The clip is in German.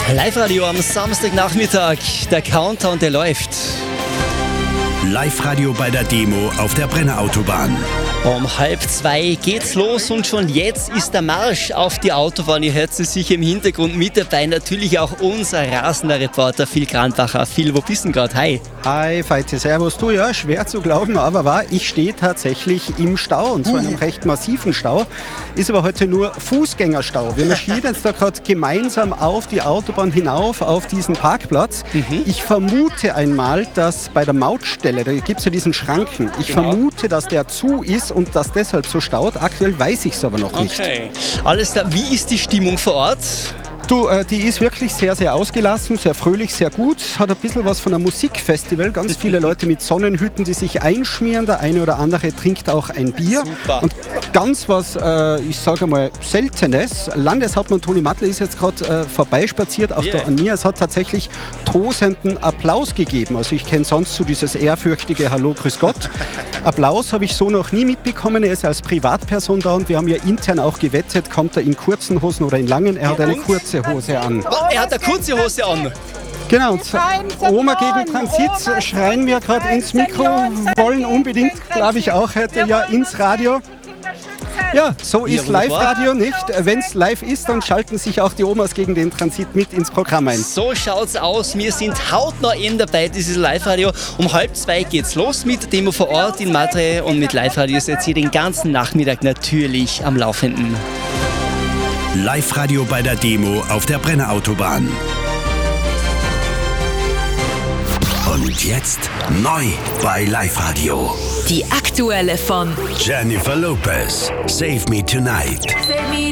Live-Radio am Samstagnachmittag. Der Countdown, der läuft. Live-Radio bei der Demo auf der Brennerautobahn. Um 1:30 geht's los und schon jetzt ist der Marsch auf die Autobahn. Ihr hört es sicher im Hintergrund mit dabei. Natürlich auch unser rasender Reporter Phil Grantbacher. Phil, wo bist du denn gerade? Hi. Hi, Feite, servus. Du, ja, schwer zu glauben, aber wahr, ich stehe tatsächlich im Stau und zwar in einem recht massiven Stau. Ist aber heute nur Fußgängerstau. Wir marschieren jetzt da gerade gemeinsam auf die Autobahn hinauf, auf diesen Parkplatz. Ich vermute einmal, dass bei der Mautstelle, da gibt es ja diesen Schranken, ich vermute, dass der zu ist und das deshalb so staut. Aktuell weiß ich es aber noch nicht. Okay. Alles klar. Wie ist die Stimmung vor Ort? Du, die ist wirklich sehr, sehr ausgelassen, sehr fröhlich, sehr gut. Hat ein bisschen was von einem Musikfestival. Ganz viele Leute mit Sonnenhüten, die sich einschmieren. Der eine oder andere trinkt auch ein Bier. Super. Und ganz was, ich sage mal, Seltenes. Landeshauptmann Toni Mattler ist jetzt gerade vorbeispaziert, auch da an mir. Es hat tatsächlich tosenden Applaus gegeben. Also ich kenne sonst so dieses ehrfürchtige Hallo, grüß Gott. Applaus habe ich so noch nie mitbekommen. Er ist als Privatperson da und wir haben ja intern auch gewettet, kommt er in kurzen Hosen oder in langen. Er hat eine kurze Hose an. Oh, er hat eine kurze Hose an. Genau, und Oma gegen Transit schreien wir gerade ins Mikro, wollen unbedingt, glaube ich auch heute ja ins Radio. Ja, so ist Live-Radio nicht. Wenn es live ist, dann schalten sich auch die Omas gegen den Transit mit ins Programm ein. So schaut's aus. Wir sind hautnah eben dabei, dieses Live-Radio. Um 1:30 geht's los mit der Demo vor Ort in Matre und mit Live-Radio ist jetzt hier den ganzen Nachmittag natürlich am Laufenden. Live-Radio bei der Demo auf der Brennerautobahn. Und jetzt neu bei Live-Radio. Die aktuelle von Jennifer Lopez, Save Me Tonight. Save me